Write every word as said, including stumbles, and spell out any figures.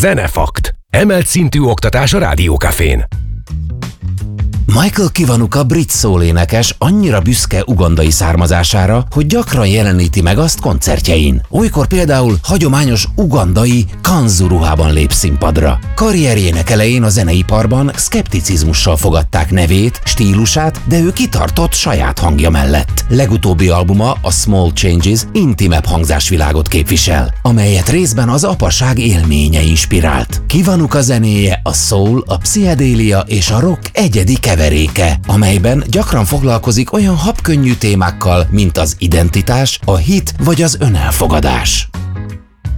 Zenefakt. Emelt szintű oktatás a Rádió Cafén. Michael Kiwanuka brit szólénekes annyira büszke ugandai származására, hogy gyakran jeleníti meg azt koncertjein. Olykor például hagyományos ugandai kanzu ruhában lép színpadra. Karrierjének elején a zeneiparban szkepticizmussal fogadták nevét, stílusát, de ő kitartott saját hangja mellett. Legutóbbi albuma, a Small Changes, intimebb hangzásvilágot képvisel, amelyet részben az apaság élménye inspirált. Kiwanuka zenéje a soul, a pszichedélia és a rock egyedi keveréke, amelyben gyakran foglalkozik olyan habkönnyű témákkal, mint az identitás, a hit vagy az önelfogadás.